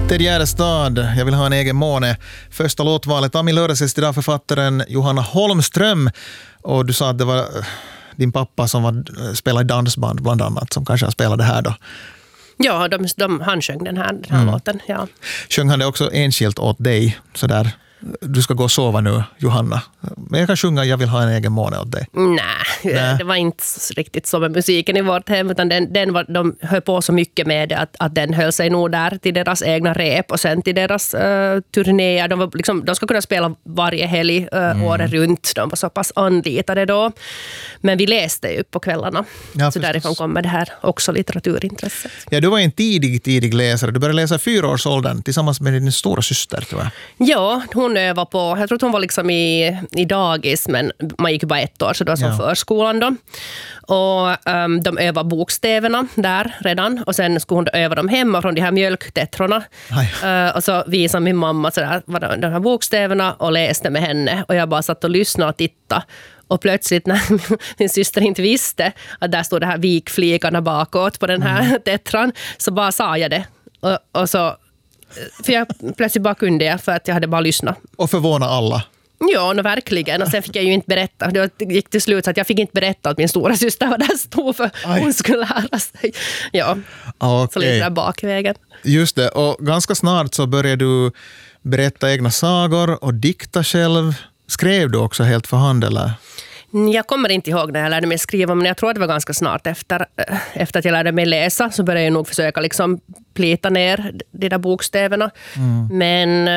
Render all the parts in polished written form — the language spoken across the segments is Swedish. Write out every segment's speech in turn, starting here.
Ted Gärdestad, jag vill ha en egen måne. Första låtvalet av min lördagsgäst idag, författaren Johanna Holmström. Och du sa att det var din pappa som spelade i dansband bland annat, som kanske har spelat det här då. Ja, han sjöng den här låten. Ja. Sjöng han det också enskilt åt dig? Sådär, du ska gå och sova nu, Johanna. Men jag kan sjunga Jag vill ha en egen måne åt dig. Nej, det var inte riktigt så med musiken i vårt hem, utan de höll på så mycket med det att den höll sig nog där till deras egna rep och sen till deras turnéer. De ska kunna spela varje helg året runt. De var så pass anlitade då. Men vi läste ju på kvällarna. Ja, så därifrån kommer det här också litteraturintresset. Ja, du var en tidig läsare. Du började läsa i 4-årsåldern tillsammans med din stora syster, tror jag. Ja, hon övade på, jag tror att hon var liksom i dagis, men man gick bara 1 år, så det var som förskolan då. Och de övade bokstäverna där redan, och sen skulle hon öva dem hemma från de här mjölktetrorna. Och så visade min mamma sådär, de här bokstäverna och läste med henne, och jag bara satt och lyssnade och tittade. Och plötsligt när min syster inte visste att där stod det här vikflikarna bakåt på den här tetran, så bara sa jag det. Och så, för jag plötsligt bara kunde jag, för att jag hade bara lyssnat. Och förvåna alla. Ja, verkligen. Och sen fick jag ju inte berätta. Det gick till slut så att jag fick inte berätta att min stora syster var där stod, för hon skulle lära sig. Ja, så lite där bakvägen. Just det, och ganska snart så började du berätta egna sagor och dikta själv. Skrev du också helt för hand, eller? Jag kommer inte ihåg när jag lärde mig skriva, men jag tror att det var ganska snart efter att jag lärde mig läsa, så började jag nog försöka liksom plita ner de där bokstäverna. Men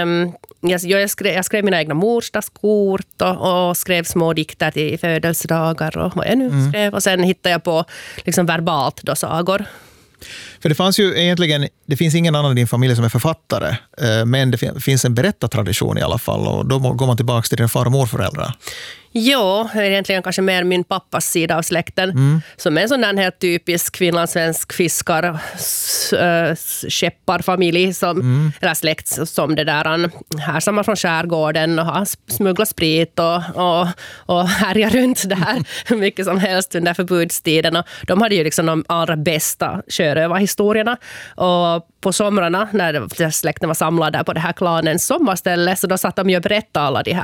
jag skrev mina egna morsdagskort och skrev små dikter till födelsedagar och vad jag nu skrev. Och sen hittade jag på liksom verbalt då sagor. För det fanns ju egentligen, det finns ingen annan i din familj som är författare, men det finns en berättartradition i alla fall, och då går man tillbaka till dina far- och morföräldrar. Ja, egentligen kanske mer min pappas sida av släkten, som är en sån där helt typisk finlandssvensk fiskar skepparfamilj eller släkt som det där här samma från skärgården och har smugglat sprit och härjar runt där mycket som helst under förbudstiden. Och de hade ju liksom de allra bästa sjörövarhistorierna, och på somrarna när släkten var samlade på det här klanens sommarställe, så då satt de ju och berättade alla de